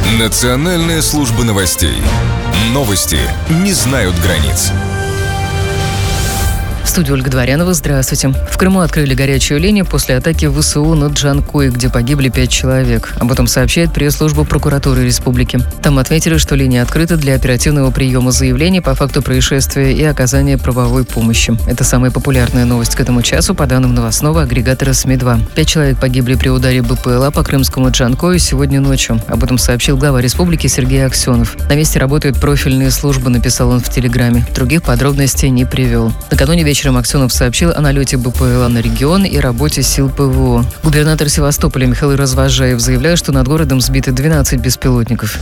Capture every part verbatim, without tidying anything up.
Национальная служба новостей. Новости не знают границ. В студии Ольга Дворянова. Здравствуйте. В Крыму открыли горячую линию после атаки ВСУ на Джанкой, где погибли пять человек. Об этом сообщает пресс-служба прокуратуры республики. Там отметили, что линия открыта для оперативного приема заявлений по факту происшествия и оказания правовой помощи. Это самая популярная новость к этому часу по данным новостного агрегатора СМИ два. Пять человек погибли при ударе БПЛА по крымскому Джанкою сегодня ночью. Об этом сообщил глава республики Сергей Аксенов. На месте работают профильные службы, написал он в Телеграме. Других подробностей не привел. Накануне вечером Аксенов сообщил о налете БПЛА на регион и работе сил ПВО. Губернатор Севастополя Михаил Развозжаев заявляет, что над городом сбиты двенадцать беспилотников.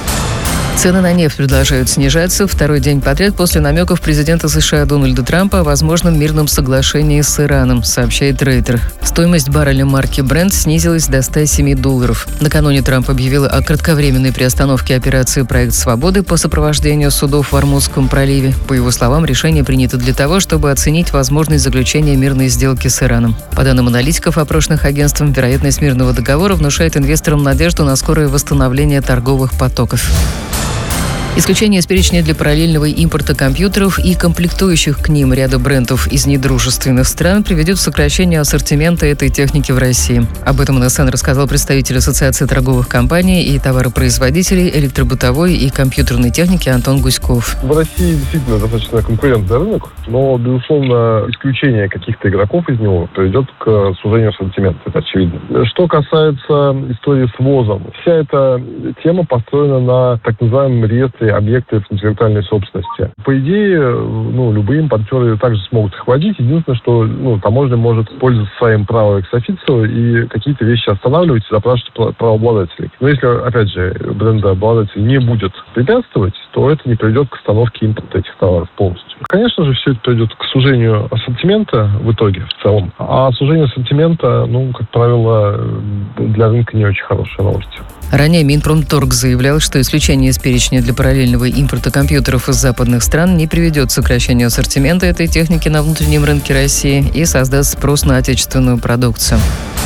Цены на нефть продолжают снижаться второй день подряд после намеков президента США Дональда Трампа о возможном мирном соглашении с Ираном, сообщает Рейтер. Стоимость барреля марки Brent снизилась до ста семи долларов. Накануне Трамп объявил о кратковременной приостановке операции «Проект свободы» по сопровождению судов в Ормузском проливе. По его словам, решение принято для того, чтобы оценить возможность заключения мирной сделки с Ираном. По данным аналитиков, опрошенных агентством, вероятность мирного договора внушает инвесторам надежду на скорое восстановление торговых потоков. Исключение из перечня для параллельного импорта компьютеров и комплектующих к ним ряда брендов из недружественных стран приведет к сокращению ассортимента этой техники в России. Об этом эн эс эн рассказал представитель Ассоциации торговых компаний и товаропроизводителей электробытовой и компьютерной техники Антон Гуськов. В России действительно достаточно конкурентный рынок, но, безусловно, исключение каких-то игроков из него приведет к сужению ассортимента, это очевидно. Что касается истории с ВОЗом, вся эта тема построена на так называемом реестре объектов интеллектуальной собственности. По идее, ну, любые импортеры также смогут их вводить. Единственное, что ну, таможня может пользоваться своим правом экс-официо и какие-то вещи останавливать и запрашивать правообладателей. Но если, опять же, брендообладатель не будет препятствовать, то это не приведет к остановке импорта этих товаров полностью. Конечно же, все это приведет к сужению ассортимента в итоге, в целом. А сужение ассортимента, ну, как правило, для рынка не очень хорошая новость. Ранее Минпромторг заявлял, что исключение из перечня для параллельного импорта компьютеров из западных стран не приведет к сокращению ассортимента этой техники на внутреннем рынке России и создаст спрос на отечественную продукцию.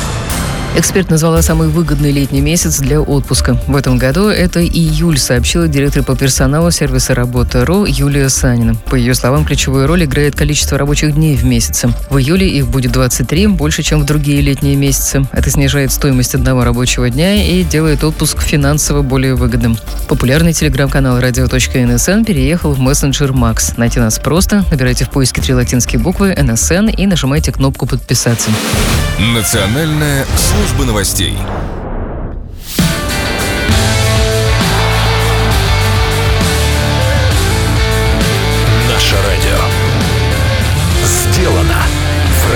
Эксперт назвала самый выгодный летний месяц для отпуска. В этом году это июль, сообщила директор по персоналу сервиса «Работа.ру» Юлия Санина. По ее словам, ключевую роль играет количество рабочих дней в месяце. В июле их будет двадцать три, больше, чем в другие летние месяцы. Это снижает стоимость одного рабочего дня и делает отпуск финансово более выгодным. Популярный телеграм-канал радио точка эн эс эн переехал в мессенджер Макс. Найти нас просто. Набирайте в поиске три латинские буквы эн эс эн и нажимайте кнопку «Подписаться». Национальная служба новостей.